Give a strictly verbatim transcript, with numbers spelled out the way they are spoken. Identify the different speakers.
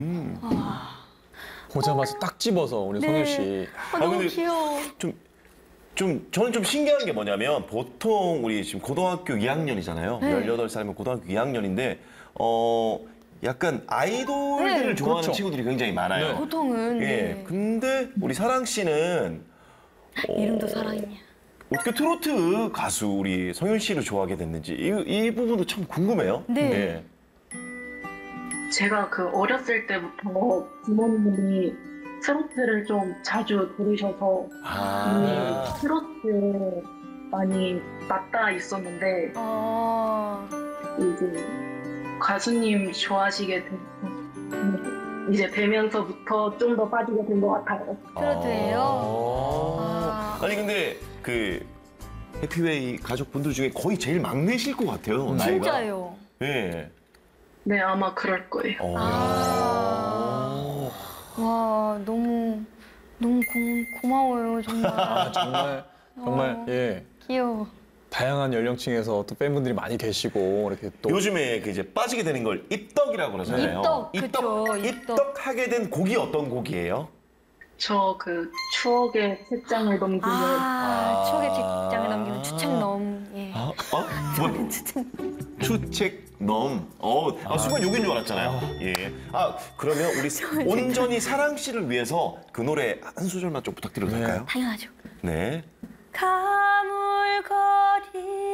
Speaker 1: 음.
Speaker 2: 아,
Speaker 3: 보자마자 딱 집어서 우리
Speaker 2: 네.
Speaker 3: 성윤 씨.
Speaker 2: 아, 너무
Speaker 1: 근데
Speaker 2: 귀여워.
Speaker 1: 좀, 좀 저는 좀 신기한 게 뭐냐면 보통 우리 지금 고등학교 이 학년이잖아요.
Speaker 2: 네.
Speaker 1: 열여덟 살이면 고등학교 이 학년인데 어 약간 아이돌들을
Speaker 2: 네.
Speaker 1: 좋아하는
Speaker 3: 그렇죠.
Speaker 1: 친구들이 굉장히 많아요.
Speaker 3: 네.
Speaker 2: 보통은
Speaker 1: 예.
Speaker 2: 네.
Speaker 1: 근데 우리 사랑 씨는 어,
Speaker 2: 이름도 사랑이냐.
Speaker 1: 어떻게 트로트 가수 우리 성윤 씨를 좋아하게 됐는지 이, 이 부분도 참 궁금해요.
Speaker 2: 네.
Speaker 1: 예.
Speaker 4: 제가 그 어렸을 때부터 부모님이 트로트를 좀 자주 들으셔서
Speaker 1: 아.
Speaker 4: 이 트로트에 많이 맞닿아 있었는데
Speaker 2: 아,
Speaker 4: 이제 가수님 좋아하시게 된 이제 되면서부터 좀 더 빠지게 된 것 같아요.
Speaker 2: 트로트예요?
Speaker 1: 아.
Speaker 2: 아.
Speaker 1: 아니 근데 그 해피웨이 가족분들 중에 거의 제일 막내실 것 같아요. 나이가.
Speaker 2: 진짜요.
Speaker 1: 예.
Speaker 4: 네, 아마 그럴 거예요.
Speaker 1: 어.
Speaker 2: 아. 와, 너무 너무 고, 고마워요, 정말.
Speaker 3: 아, 정말 정말
Speaker 2: 어.
Speaker 3: 예.
Speaker 2: 귀여워.
Speaker 3: 다양한 연령층에서 또 팬분들이 많이 계시고 이렇게 또
Speaker 1: 요즘에 그 이제 빠지게 되는 걸 입덕이라고 그러잖아요.
Speaker 2: 입덕,
Speaker 1: 입덕,
Speaker 2: 그쵸, 입덕.
Speaker 1: 입덕하게 된 곡이 어떤 곡이에요?
Speaker 4: 저 그 추억의 책장을 넘기는
Speaker 2: 아,
Speaker 1: 아.
Speaker 2: 추억의 책장을 남기는 추책 넘. 예.
Speaker 1: 어? 어? 뭐? 추책 넘. 어, 아, 순간 욕인 줄 알았잖아요. 예. 아, 그러면 우리 온전히 사랑 씨를 위해서 그 노래 한 소절만 좀 부탁드려도
Speaker 3: 네.
Speaker 1: 될까요?
Speaker 2: 당연하죠.
Speaker 1: 네.
Speaker 2: 가물거리